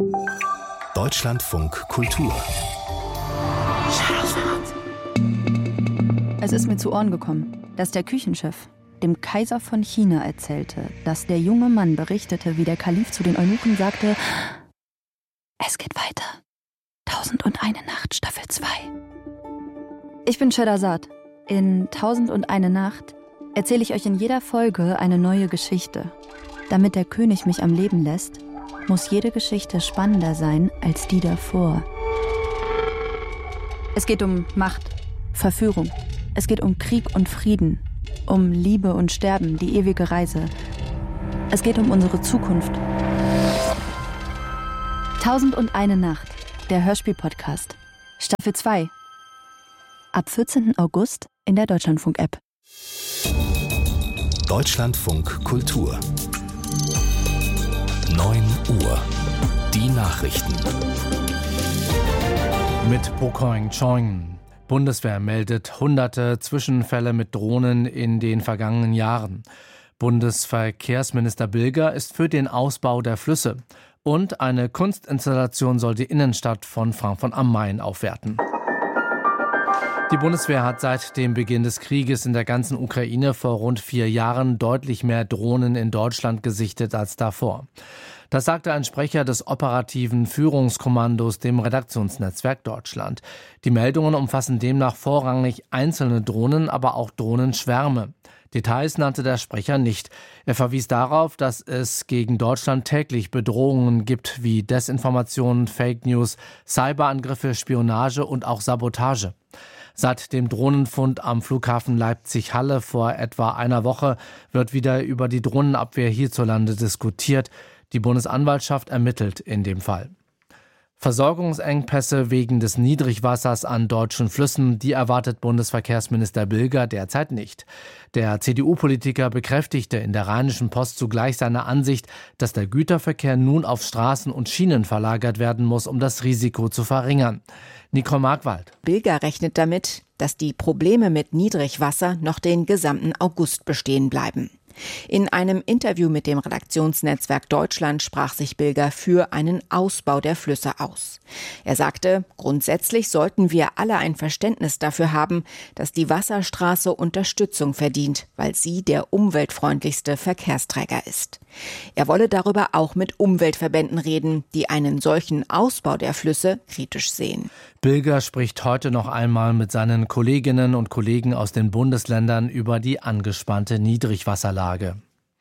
Deutschlandfunk Kultur. Es ist mir zu Ohren gekommen, dass der Küchenchef dem Kaiser von China erzählte, dass der junge Mann berichtete, wie der Kalif zu den Eunuchen sagte: Es geht weiter. 1001 Nacht, Staffel 2. Ich bin Scheherazad. In 1001 Nacht erzähle ich euch in jeder Folge eine neue Geschichte. Damit der König mich am Leben lässt, muss jede Geschichte spannender sein als die davor. Es geht um Macht, Verführung. Es geht um Krieg und Frieden, um Liebe und Sterben, die ewige Reise. Es geht um unsere Zukunft. 1001 Nacht, der Hörspiel-Podcast. Staffel 2. Ab 14. August in der Deutschlandfunk-App. Deutschlandfunk Kultur. 9 Uhr. Die Nachrichten. Mit Pokoing Chong. Bundeswehr meldet hunderte Zwischenfälle mit Drohnen in den vergangenen Jahren. Bundesverkehrsminister Bilger ist für den Ausbau der Flüsse. Und eine Kunstinstallation soll die Innenstadt von Frankfurt am Main aufwerten. Die Bundeswehr hat seit dem Beginn des Krieges in der ganzen Ukraine vor rund 4 Jahren deutlich mehr Drohnen in Deutschland gesichtet als davor. Das sagte ein Sprecher des operativen Führungskommandos dem Redaktionsnetzwerk Deutschland. Die Meldungen umfassen demnach vorrangig einzelne Drohnen, aber auch Drohnenschwärme. Details nannte der Sprecher nicht. Er verwies darauf, dass es gegen Deutschland täglich Bedrohungen gibt wie Desinformationen, Fake News, Cyberangriffe, Spionage und auch Sabotage. Seit dem Drohnenfund am Flughafen Leipzig-Halle vor etwa einer Woche wird wieder über die Drohnenabwehr hierzulande diskutiert. Die Bundesanwaltschaft ermittelt in dem Fall. Versorgungsengpässe wegen des Niedrigwassers an deutschen Flüssen, die erwartet Bundesverkehrsminister Bilger derzeit nicht. Der CDU-Politiker bekräftigte in der Rheinischen Post zugleich seine Ansicht, dass der Güterverkehr nun auf Straßen und Schienen verlagert werden muss, um das Risiko zu verringern. Nicole Markwald. Bilger rechnet damit, dass die Probleme mit Niedrigwasser noch den gesamten August bestehen bleiben. In einem Interview mit dem Redaktionsnetzwerk Deutschland sprach sich Bilger für einen Ausbau der Flüsse aus. Er sagte, grundsätzlich sollten wir alle ein Verständnis dafür haben, dass die Wasserstraße Unterstützung verdient, weil sie der umweltfreundlichste Verkehrsträger ist. Er wolle darüber auch mit Umweltverbänden reden, die einen solchen Ausbau der Flüsse kritisch sehen. Bilger spricht heute noch einmal mit seinen Kolleginnen und Kollegen aus den Bundesländern über die angespannte Niedrigwasserlage.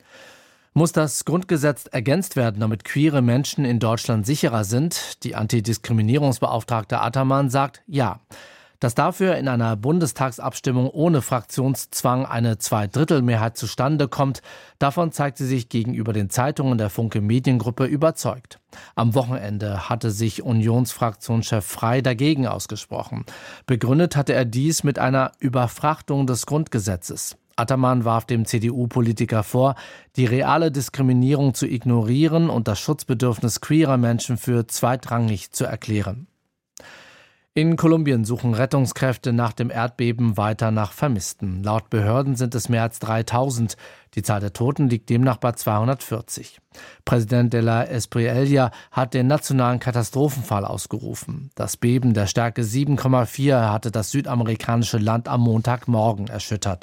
Muss das Grundgesetz ergänzt werden, damit queere Menschen in Deutschland sicherer sind? Die Antidiskriminierungsbeauftragte Attermann sagt ja. Dass dafür in einer Bundestagsabstimmung ohne Fraktionszwang eine Zweidrittelmehrheit zustande kommt, davon zeigt sie sich gegenüber den Zeitungen der Funke Mediengruppe überzeugt. Am Wochenende hatte sich Unionsfraktionschef Frey dagegen ausgesprochen. Begründet hatte er dies mit einer Überfrachtung des Grundgesetzes. Attermann warf dem CDU-Politiker vor, die reale Diskriminierung zu ignorieren und das Schutzbedürfnis queerer Menschen für zweitrangig zu erklären. In Kolumbien suchen Rettungskräfte nach dem Erdbeben weiter nach Vermissten. Laut Behörden sind es mehr als 3000. Die Zahl der Toten liegt demnach bei 240. Präsident de la Espriella hat den nationalen Katastrophenfall ausgerufen. Das Beben der Stärke 7,4 hatte das südamerikanische Land am Montagmorgen erschüttert.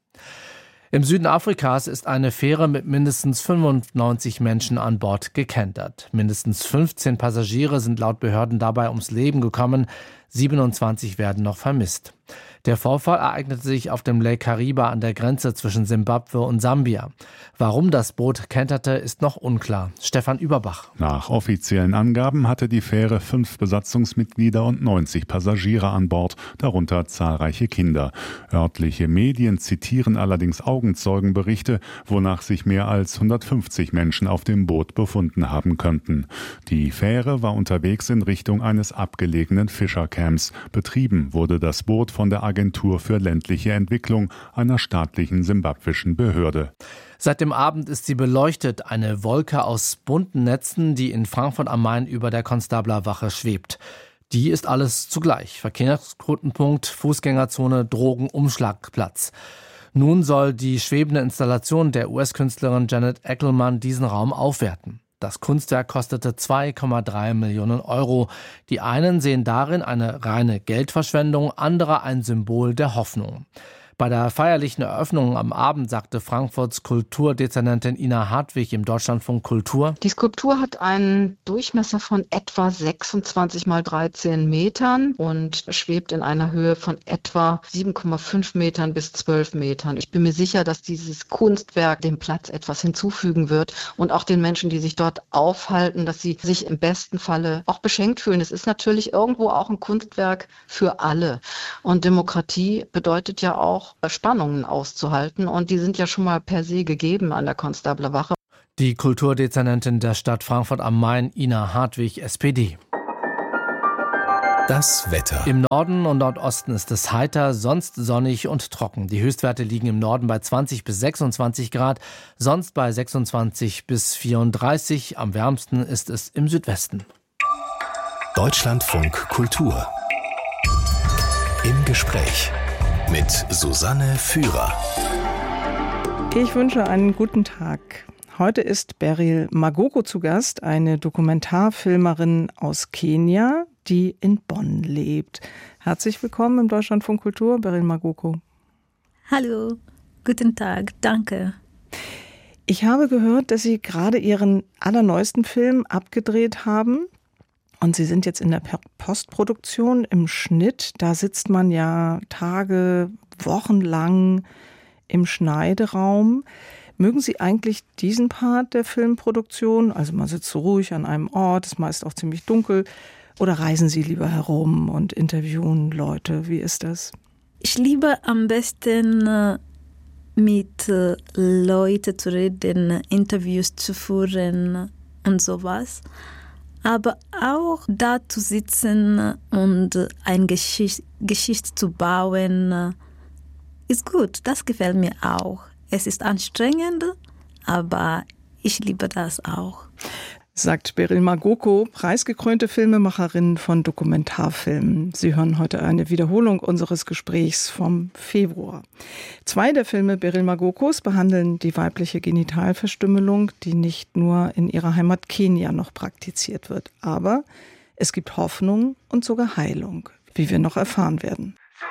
Im Süden Afrikas ist eine Fähre mit mindestens 95 Menschen an Bord gekentert. Mindestens 15 Passagiere sind laut Behörden dabei ums Leben gekommen. 27 werden noch vermisst. Der Vorfall ereignete sich auf dem Lake Kariba an der Grenze zwischen Simbabwe und Sambia. Warum das Boot kenterte, ist noch unklar. Stefan Überbach. Nach offiziellen Angaben hatte die Fähre 5 Besatzungsmitglieder und 90 Passagiere an Bord, darunter zahlreiche Kinder. Örtliche Medien zitieren allerdings Augenzeugenberichte, wonach sich mehr als 150 Menschen auf dem Boot befunden haben könnten. Die Fähre war unterwegs in Richtung eines abgelegenen Fischercamps. Betrieben wurde das Boot von der Agentur für ländliche Entwicklung, einer staatlichen simbabwischen Behörde. Seit dem Abend ist sie beleuchtet, eine Wolke aus bunten Netzen, die in Frankfurt am Main über der Konstablerwache schwebt. Die ist alles zugleich. Verkehrsknotenpunkt, Fußgängerzone, Drogen, Umschlagplatz. Nun soll die schwebende Installation der US-Künstlerin Janet Eckelmann diesen Raum aufwerten. Das Kunstwerk kostete 2,3 Millionen Euro. Die einen sehen darin eine reine Geldverschwendung, andere ein Symbol der Hoffnung. Bei der feierlichen Eröffnung am Abend sagte Frankfurts Kulturdezernentin Ina Hartwig im Deutschlandfunk Kultur: Die Skulptur hat einen Durchmesser von etwa 26 mal 13 Metern und schwebt in einer Höhe von etwa 7,5 Metern bis 12 Metern. Ich bin mir sicher, dass dieses Kunstwerk dem Platz etwas hinzufügen wird und auch den Menschen, die sich dort aufhalten, dass sie sich im besten Falle auch beschenkt fühlen. Es ist natürlich irgendwo auch ein Kunstwerk für alle. Und Demokratie bedeutet ja auch, Spannungen auszuhalten, und die sind ja schon mal per se gegeben an der Konstabler Wache. Die Kulturdezernentin der Stadt Frankfurt am Main, Ina Hartwig, SPD. Das Wetter. Im Norden und Nordosten ist es heiter, sonst sonnig und trocken. Die Höchstwerte liegen im Norden bei 20 bis 26 Grad, sonst bei 26 bis 34. Am wärmsten ist es im Südwesten. Deutschlandfunk Kultur. Im Gespräch mit Susanne Führer. Ich wünsche einen guten Tag. Heute ist Beryl Magoko zu Gast, eine Dokumentarfilmerin aus Kenia, die in Bonn lebt. Herzlich willkommen im Deutschlandfunk Kultur, Beryl Magoko. Hallo, guten Tag, danke. Ich habe gehört, dass Sie gerade Ihren allerneuesten Film abgedreht haben. Und Sie sind jetzt in der Postproduktion, im Schnitt. Da sitzt man ja Tage, Wochen lang im Schneideraum. Mögen Sie eigentlich diesen Part der Filmproduktion? Also man sitzt so ruhig an einem Ort, ist meist auch ziemlich dunkel. Oder reisen Sie lieber herum und interviewen Leute? Wie ist das? Ich liebe am besten mit Leuten zu reden, Interviews zu führen und sowas. Aber auch da zu sitzen und eine Geschichte zu bauen, ist gut. Das gefällt mir auch. Es ist anstrengend, aber ich liebe das auch. Sagt Beryl Magoko, preisgekrönte Filmemacherin von Dokumentarfilmen. Sie hören heute eine Wiederholung unseres Gesprächs vom Februar. 2 der Filme Beryl Magokos behandeln die weibliche Genitalverstümmelung, die nicht nur in ihrer Heimat Kenia noch praktiziert wird. Aber es gibt Hoffnung und sogar Heilung, wie wir noch erfahren werden.